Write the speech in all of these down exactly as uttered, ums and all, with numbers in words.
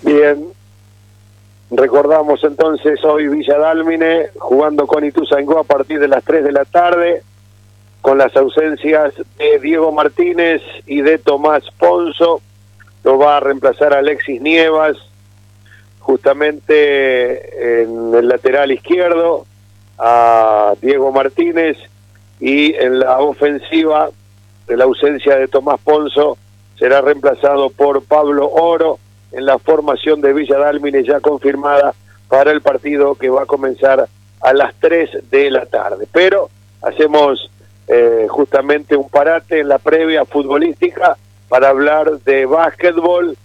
Bien, recordamos entonces hoy Villa Dálmine jugando con Ituzaingó a partir de las tres de la tarde, con las ausencias de Diego Martínez y de Tomás Ponzo. Lo va a reemplazar Alexis Nievas, justamente en el lateral izquierdo, a Diego Martínez, y en la ofensiva, de la ausencia de Tomás Ponzo, será reemplazado por Pablo Oro, en la formación de Villa Dálmine ya confirmada para el partido que va a comenzar a las tres de la tarde. Pero hacemos eh, justamente un parate en la previa futbolística para hablar de básquetbol,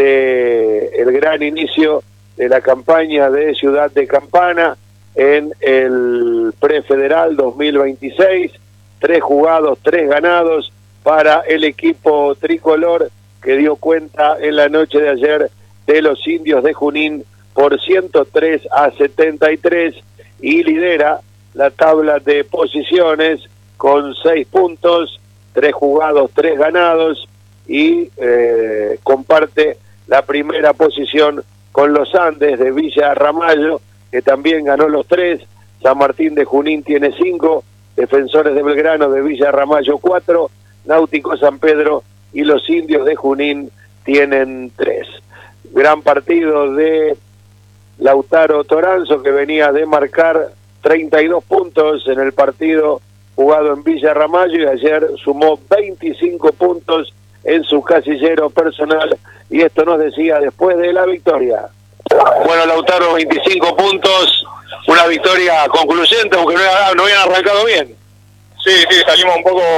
de el gran inicio de la campaña de Ciudad de Campana en el Prefederal dos mil veintiséis, tres jugados, tres ganados para el equipo tricolor, que dio cuenta en la noche de ayer de los Indios de Junín por ciento tres a setenta y tres y lidera la tabla de posiciones con seis puntos, tres jugados, tres ganados, y eh, comparte la primera posición con los Andes de Villa Ramallo, que también ganó los tres. San Martín de Junín tiene cinco, Defensores de Belgrano de Villa Ramallo cuatro, Náutico San Pedro y los Indios de Junín tienen tres. Gran partido de Lautaro Toranzo, que venía de marcar treinta y dos puntos en el partido jugado en Villa Ramallo, y ayer sumó veinticinco puntos en su casillero personal, y esto nos decía después de la victoria. Bueno, Lautaro, veinticinco puntos, una victoria concluyente, aunque no, no habían arrancado bien. Sí, sí, salimos un poco,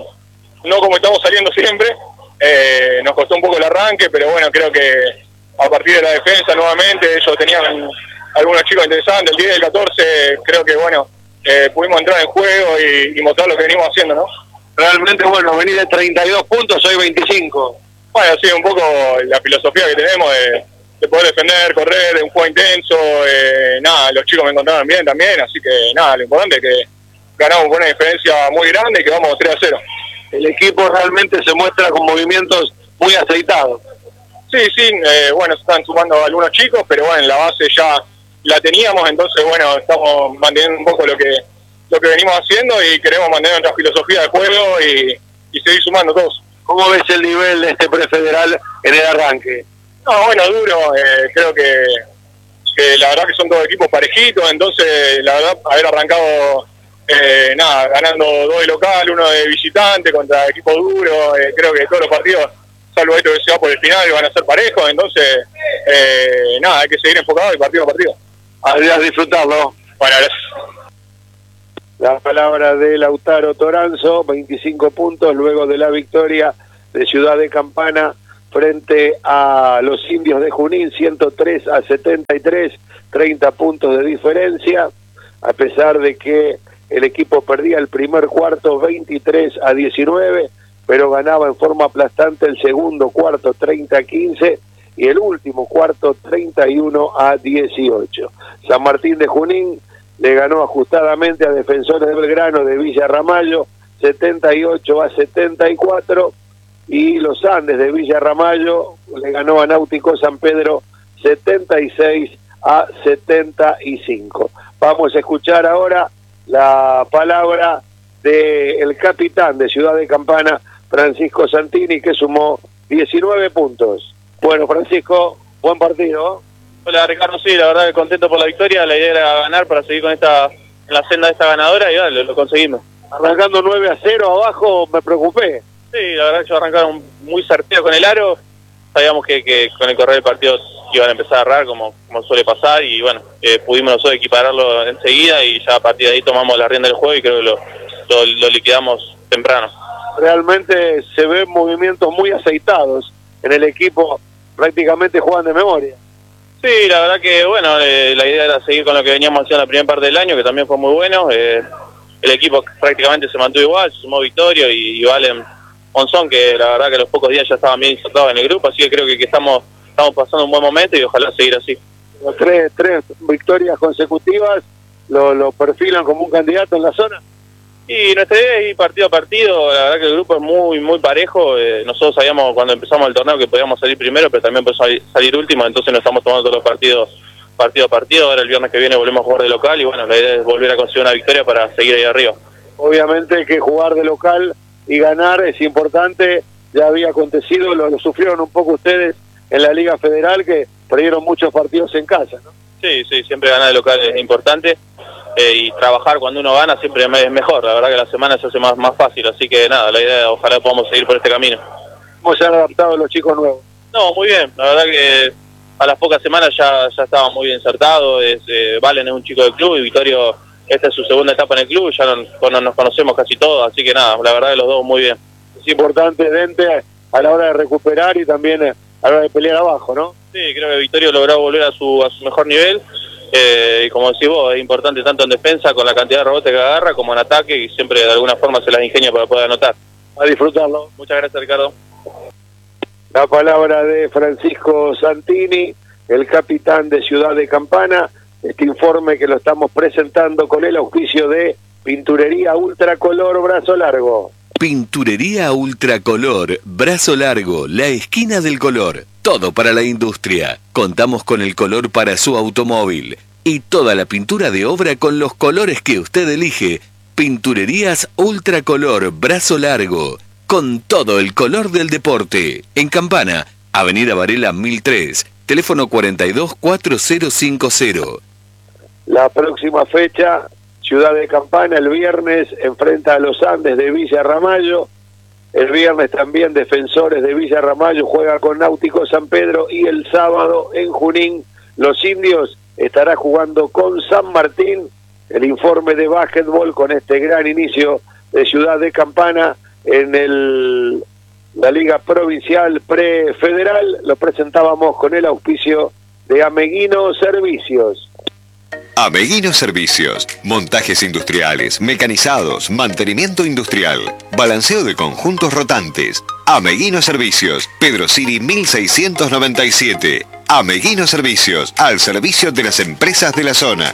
no como estamos saliendo siempre, eh, nos costó un poco el arranque, pero bueno, creo que a partir de la defensa nuevamente, ellos tenían algunos chicos interesantes, el diez, el catorce, creo que bueno, eh, pudimos entrar en juego y, y mostrar lo que venimos haciendo, ¿no? Realmente, bueno, venir de treinta y dos puntos, hoy veinticinco. Bueno, sí, un poco la filosofía que tenemos de, de poder defender, correr, de un juego intenso, eh, nada, los chicos me encontraron bien también, así que nada, lo importante es que ganamos con una diferencia muy grande y que vamos tres a cero. El equipo realmente se muestra con movimientos muy aceitados. Sí, sí, eh, bueno, se están sumando algunos chicos, pero bueno, la base ya la teníamos, entonces bueno, estamos manteniendo un poco lo que lo que venimos haciendo y queremos mantener nuestra filosofía de juego y, y seguir sumando todos. ¿Cómo ves el nivel de este prefederal en el arranque? No, bueno, duro, eh, creo que, que la verdad que son todos equipos parejitos, entonces la verdad haber arrancado eh, nada, ganando dos de local, uno de visitante contra equipo duro, eh, creo que todos los partidos, salvo esto que se va por el final, van a ser parejos, entonces eh, nada, hay que seguir enfocado de partido a partido. Además disfrutarlo. Bueno, gracias. La palabra de Lautaro Toranzo, veinticinco puntos luego de la victoria de Ciudad de Campana frente a los Indios de Junín, ciento tres a setenta y tres, treinta puntos de diferencia, a pesar de que el equipo perdía el primer cuarto veintitrés a diecinueve, pero ganaba en forma aplastante el segundo cuarto treinta a quince y el último cuarto treinta y uno a dieciocho. San Martín de Junín le ganó ajustadamente a Defensores de Belgrano de Villa Ramallo setenta y ocho a setenta y cuatro, y los Andes de Villa Ramallo le ganó a Náutico San Pedro setenta y seis a setenta y cinco. Vamos a escuchar ahora la palabra del capitán de Ciudad de Campana, Francisco Santini, que sumó diecinueve puntos. Bueno, Francisco, buen partido. Hola Ricardo, sí, la verdad que contento por la victoria, la idea era ganar para seguir con esta en la senda de esta ganadora y vale, lo, lo conseguimos. Arrancando nueve a cero abajo, me preocupé. Sí, la verdad que ellos arrancaron muy certeros con el aro, sabíamos que, que con el correr del partido iban a empezar a errar como, como suele pasar y bueno, eh, pudimos nosotros equipararlo enseguida y ya a partir de ahí tomamos la rienda del juego y creo que lo, lo, lo liquidamos temprano. Realmente se ven movimientos muy aceitados en el equipo, prácticamente juegan de memoria. Sí, la verdad que bueno, eh, la idea era seguir con lo que veníamos haciendo en la primera parte del año, que también fue muy bueno. Eh, el equipo prácticamente se mantuvo igual, se sumó Victorio y, y Valen Monzón, que la verdad que a los pocos días ya estaban bien insertados en el grupo, así que creo que, que estamos, estamos pasando un buen momento y ojalá seguir así. Los tres, tres victorias consecutivas lo, lo perfilan como un candidato en la zona. Y nuestra idea es ir partido a partido. La verdad que el grupo es muy muy parejo. Eh, nosotros sabíamos cuando empezamos el torneo que podíamos salir primero, pero también podíamos salir último, entonces nos estamos tomando todos los partidos partido a partido. Ahora el viernes que viene volvemos a jugar de local y bueno, la idea es volver a conseguir una victoria para seguir ahí arriba. Obviamente que jugar de local y ganar es importante, ya había acontecido, lo, lo sufrieron un poco ustedes en la Liga Federal, que perdieron muchos partidos en casa, ¿no? Sí, sí, siempre ganar de local es importante. Eh, y trabajar cuando uno gana siempre es mejor, la verdad que la semana se hace más, más fácil, así que nada, la idea es ojalá podamos seguir por este camino. ¿Cómo se han adaptado los chicos nuevos? No, muy bien, la verdad que a las pocas semanas ya, ya estaba muy bien insertado. Es, eh, Valen es un chico del club y Vittorio, esta es su segunda etapa en el club, ya no, no, nos conocemos casi todos, así que nada, la verdad que los dos muy bien. Es importante, Dente, a la hora de recuperar y también a la hora de pelear abajo, ¿no? Sí, creo que Vittorio logró volver a su, a su mejor nivel. Eh, y como decís vos, es importante tanto en defensa con la cantidad de rebotes que agarra como en ataque y siempre de alguna forma se las ingenia para poder anotar. A disfrutarlo. Muchas gracias, Ricardo. La palabra de Francisco Santini, el capitán de Ciudad de Campana. Este informe que lo estamos presentando con el auspicio de Pinturería Ultracolor Brazo Largo. Pinturería Ultracolor Brazo Largo, la esquina del color. Todo para la industria. Contamos con el color para su automóvil y toda la pintura de obra con los colores que usted elige. Pinturerías Ultracolor Brazo Largo, con todo el color del deporte. En Campana, Avenida Varela mil tres, teléfono cuarenta y dos cuatro cero cinco cero. La próxima fecha, Ciudad de Campana, el viernes, enfrenta a los Andes de Villa Ramallo. El viernes también Defensores de Villa Ramallo juega con Náutico San Pedro y el sábado en Junín los Indios estará jugando con San Martín. El informe de básquetbol con este gran inicio de Ciudad de Campana en el, la Liga Provincial Prefederal lo presentábamos con el auspicio de Ameguino Servicios. Ameguino Servicios, montajes industriales, mecanizados, mantenimiento industrial, balanceo de conjuntos rotantes. Ameguino Servicios, Pedro Siri mil seiscientos noventa y siete. Ameguino Servicios, al servicio de las empresas de la zona.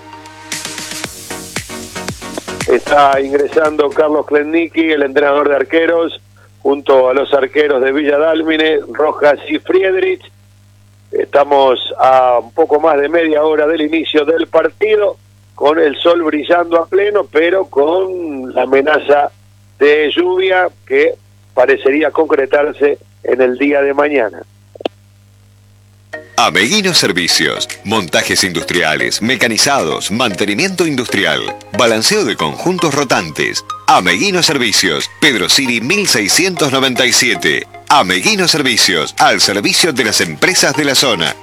Está ingresando Carlos Klennicki, el entrenador de arqueros, junto a los arqueros de Villa Dálmine, Rojas y Friedrich. Estamos a un poco más de media hora del inicio del partido, con el sol brillando a pleno, pero con la amenaza de lluvia que parecería concretarse en el día de mañana. Ameguino Servicios, montajes industriales, mecanizados, mantenimiento industrial, balanceo de conjuntos rotantes. Ameguino Servicios, Pedro Siri mil seiscientos noventa y siete. Ameguino Servicios, al servicio de las empresas de la zona.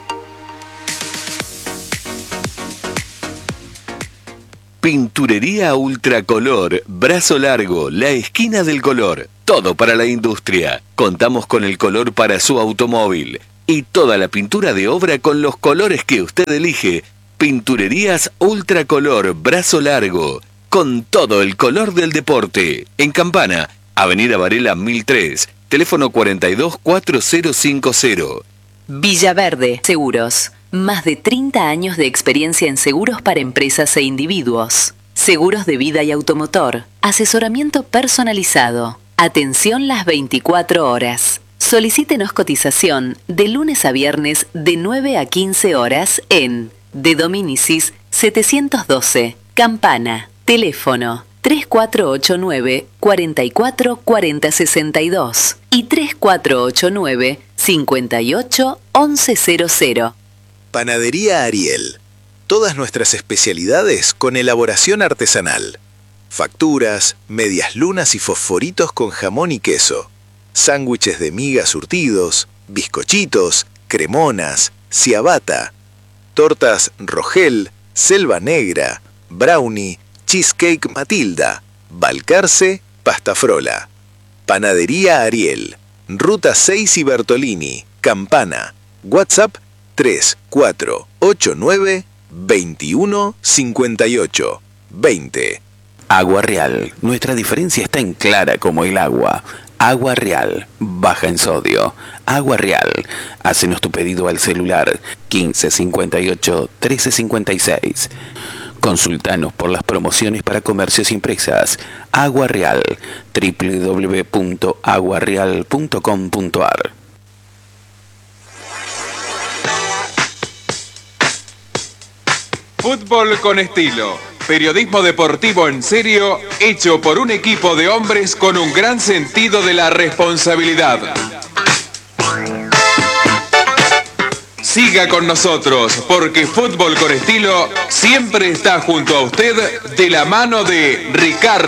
Pinturería Ultracolor Brazo Largo, la esquina del color. Todo para la industria. Contamos con el color para su automóvil y toda la pintura de obra con los colores que usted elige. Pinturerías Ultracolor Brazo Largo, con todo el color del deporte. En Campana, Avenida Varela mil tres, teléfono cuarenta y dos cuatro cero cinco cero. Villaverde Seguros. Más de treinta años de experiencia en seguros para empresas e individuos. Seguros de vida y automotor. Asesoramiento personalizado. Atención las veinticuatro horas. Solicítenos cotización de lunes a viernes de nueve a quince horas en De Dominicis setecientos doce, Campana. Teléfono tres cuatro ocho nueve, cuatro cuatro cuatro cero seis dos y tres cuatro ocho nueve, cinco ocho, once cero cero. Panadería Ariel. Todas nuestras especialidades con elaboración artesanal. Facturas, medias lunas y fosforitos con jamón y queso. Sándwiches de miga surtidos, bizcochitos, cremonas, ciabatta. Tortas Rogel, Selva Negra, Brownie, Cheesecake Matilda, Balcarce, Pasta Frola. Panadería Ariel. Ruta seis y Bertolini, Campana. WhatsApp tres cuatro ocho nueve, veintiuno cincuenta y ocho, veinte. Agua Real. Nuestra diferencia está en clara como el agua. Agua Real. Baja en sodio. Agua Real. Hácenos tu pedido al celular quince cincuenta y ocho, trece cincuenta y seis. Consultanos por las promociones para comercios impresas. Agua Real, doble u doble u doble u punto agua real punto com punto a r. Fútbol con estilo. Periodismo deportivo en serio, hecho por un equipo de hombres con un gran sentido de la responsabilidad. Siga con nosotros, porque Fútbol con Estilo siempre está junto a usted de la mano de Ricardo